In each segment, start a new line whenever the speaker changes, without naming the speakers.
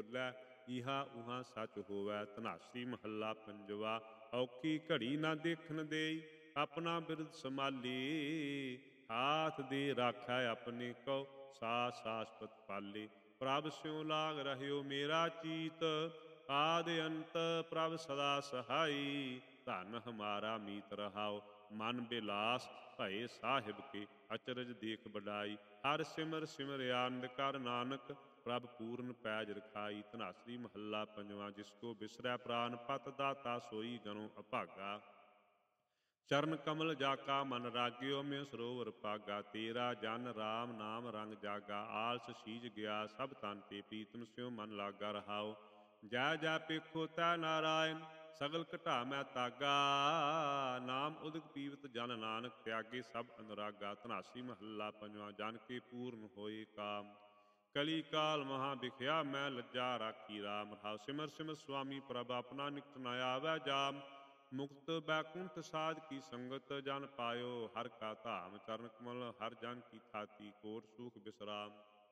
ਬੋਲੈ, ਇਹਾ ਉਹਾਂ ਸੱਚ ਹੋਵੈ। ਧਨਾਸਰੀ ਮਹੱਲਾ ਪੰਜਵਾ। ਔਖੀ ਘੜੀ ਨਾ ਦੇਖਣ ਦੇਈ, ਆਪਣਾ ਬਿਰਦ ਸੰਭਾਲੀ। ਹਾਥ ਦੇ ਰਾਖੈ ਆਪਣੇ ਕਉ, ਸਾਸ ਸਾਸਪਤ ਪਾਲੀ। ਪ੍ਰਭ ਸਿਉ ਲਾਗ ਰਹਿਓ ਮੇਰਾ ਚੀਤ, ਆਦ ਅੰਤ ਪ੍ਰਭ ਸਦਾ ਸਹਾਈ। ਧਨ ਹਮਾਰਾ ਮੀਤ ਰਹਾਓ, ਮਨ ਬਿਲਾਸ ਭਏ ਸਾਹਿਬ ਕੇ। ਅਚਰਜ ਦੇਖ ਬਡਾਈ, ਹਰ ਸਿਮਰ ਸਿਮਰ ਆਨੰਦ ਕਰ ਨਾਨਕ। ਪ੍ਰਭ ਪੂਰਨ ਪੈਜ ਰਖਾਈ। ਧਨਾਸਰੀ ਮਹੱਲਾ ਪੰਜਵਾ। ਜਿਸ ਕੋ ਬਿਸਰੈ ਪ੍ਰਾਨ ਪਤ, ਦਾਤਾ ਸੋਈ ਗਨੋ ਅਭਾਗਾ। ਚਰਨ ਕਮਲ ਜਾ ਕਾ ਮਨ ਰਾਗਿਓ, ਮਿਉ ਸਰੋਵਰ ਪਾਗਾ। ਤੇਰਾ ਜਨ ਰਾਮ ਨਾਮ ਰੰਗ ਜਾਗਾ, ਆਲਸ ਸੀਜ ਗਿਆ ਸਭ ਤਨ ਤੇ। ਪ੍ਰੀਤਮ ਸਿਉ ਮਨ ਲਾਗਾ ਰਹਾਓ, ਜੈ ਜੈ ਪੇਖੋ ਤੈ ਨਾਰਾਇਣ। ਸਗਲ ਘਟਾ ਮੈਂ ਤਾਗਾ, ਨਾਮ ਉਦਕ ਪੀਵਤ ਜਨ ਨਾਨਕ। ਤਿਆਗੇ ਸਭ ਅਨੁਰਾਗਾ। ਧਨਾਸਰੀ ਮਹੱਲਾ ਪੰਜਵਾ। ਜਨ ਕੇ ਪੂਰਨ ਹੋਏ ਕਾਮ, ਕਲੀ ਕਾਲ ਮਹਾ ਬਿਖਿਆ। ਮੈਂ ਲੱਜਾ ਰਾਖੀ ਰਾਮ ਰਹਾਉ। ਸਿਮਰ ਸਿਮਰ ਸੁਆਮੀ ਪ੍ਰਭ ਆਪਣਾ, ਨਿਕਟ ਨ ਆਵੈ ਜਾਮ। ਮੁਕਤ ਬੈਕੁੰਠ ਸਾਧ ਕੀ ਸੰਗਤ, ਜਨ ਪਾਇਓ ਹਰ ਕਾ ਧਾਮ। ਚਰਨ ਕਮਲ ਹਰ ਜਨ ਕੀ ਥਾਤੀ, ਕੋਟ ਸੂਖ ਬਿਸਰਾਮ।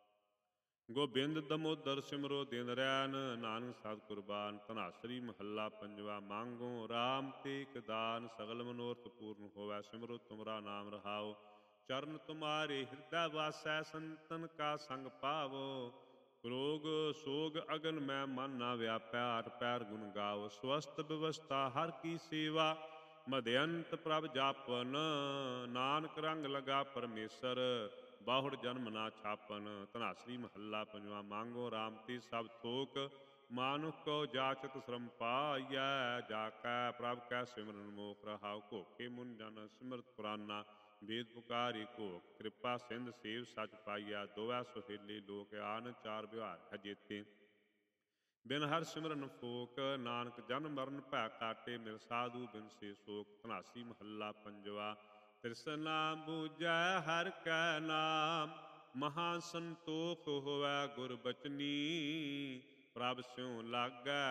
ਗੋਬਿੰਦ ਦਮੋਦਰ ਸਿਮਰੋ ਦਿਨ ਰੈਨ, ਨਾਨਕ ਸਤ ਕੁਰਬਾਨ। ਧਨਾਸਰੀ ਮਹੱਲਾ ਪੰਜਵਾ। ਮੰਗੋ ਰਾਮ ਤੇ ਇਕ ਦਾਨ, ਸਗਲ ਮਨੋਰਥ ਪੂਰਨ ਹੋਵੈ। ਸਿਮਰੋ ਤੁਮਰਾ ਨਾਮ ਰਹਾਓ, ਚਰਨ ਤੁਮਾਰੇ ਹਿਰਦੈ ਵਾਸੈ। ਸੰਤਨ ਕਾ ਸੰਗ ਪਾਵੋ, ਰੋਗ ਸੋਗ ਅਗਨ ਮੈਂ ਮਨ ਨਾ ਵਿਆਪੈ। ਆਠ ਪੈਰ ਗੁਣ ਗਾਵੋ, ਸਵਸਤ ਵਿਵਸਥਾ ਹਰ ਕੀ ਸੇਵਾ। ਮਧਿਅੰਤ ਪ੍ਰਭ ਜਾਪਨ, ਨਾਨਕ ਰੰਗ ਲਗਾ ਪਰਮੇਸ਼ਰ। ਬਾਹੁੜ ਜਨਮ ਨਾ ਛਾਪਨ। ਧਨਾਸਰੀ ਮਹੱਲਾ ਪੰਜਵਾ। ਮੰਗੋ ਰਾਮ ਤੇ ਸਭ ਥੋਕ, ਮਾਨੁਖ ਕੋ ਜਾਚਤ ਸ਼ਰਮ ਪਾਈਐ। ਜਾ ਕੈ ਪ੍ਰਭ ਕੈ ਸਿਮਰਨ ਮੋਖ ਰਹਾਉ, ਘੋਕੇ ਮੁਨ ਜਨ ਸਿਮਰਤ ਪੁਰਾਨਾ। ਵੇਦ ਪੁਕਾਰਿ ਘੋਖ, ਕਿਰਪਾ ਸਿੰਧ ਸੇਵ ਸਚ ਪਾਈਐ। ਦੋਵੈ ਸੁਹੇਲੇ ਲੋਕ, ਆਨੰਦ ਚਾਰ ਵਿਹਾਰ ਹੈ ਜੇਤੇ। ਬਿਨ ਹਰ ਸਿਮਰਨ ਫੋਕ, ਨਾਨਕ ਜਨਮ ਮਰਨ ਭੈ ਕਾਟੇ। ਮਿਲ ਸਾਧੂ ਬਿਨ ਸੇ ਸੋਕ। ਧਨਾਸਰੀ ਮਹੱਲਾ ਪੰਜਵਾ। ਤ੍ਰਿਸ਼ਨਾ ਬੂਝੈ ਹਰਿ ਕੈ ਨਾਮ, ਮਹਾ ਸੰਤੋਖ ਹੋਵੈ ਗੁਰ ਬਚਨੀ। ਪ੍ਰਭ ਸਿਉ ਲਾਗੈ